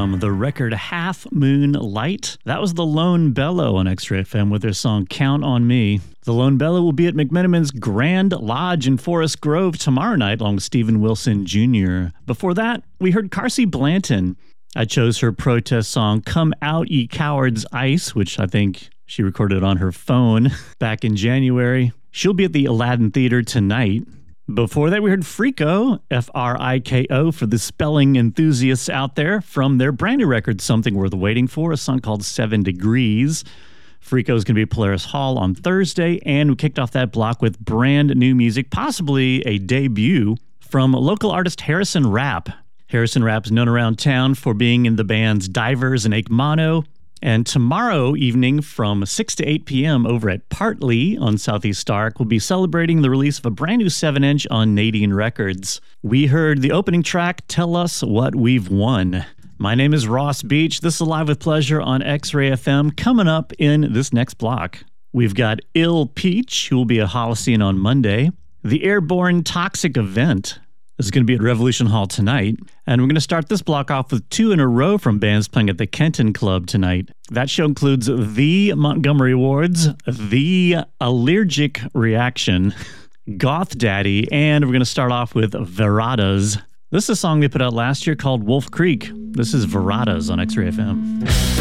from the record Half Moon Light. That was the Lone Bellow on X-Ray FM with their song Count on Me. The Lone Bellow will be at McMenamin's Grand Lodge in Forest Grove tomorrow night along with Stephen Wilson Jr. Before that, we heard Carsey Blanton. I chose her protest song Come Out Ye Cowards Ice, which I think she recorded on her phone back in January. She'll be at the Aladdin Theater tonight. Before that, we heard Friko, F-R-I-K-O, for the spelling enthusiasts out there, from their brand new record, Something Worth Waiting For, a song called 7 Degrees. Friko is going to be at Polaris Hall on Thursday, and we kicked off that block with brand new music, possibly a debut, from local artist Harrison Rapp. Harrison Rapp's known around town for being in the bands Divers and Ake Mono. And tomorrow evening from 6 to 8 p.m. over at Partly on Southeast Stark, we'll be celebrating the release of a brand new 7-inch on Nadine Records. We heard the opening track, Tell Us What We've Won. My name is Ross Beach. This is Live with Pleasure on X-Ray FM. Coming up in this next block, we've got Ill Peach, who will be at Holocene on Monday. The Airborne Toxic Event is going to be at Revolution Hall tonight. And we're going to start this block off with 2 in a row from bands playing at the Kenton Club tonight. That show includes The Montgomery Wards, The Allergic Reaction, Goth Daddy, and we're going to start off with Veradas. This is a song they put out last year called Wolf Creek. This is Veradas on X-Ray FM.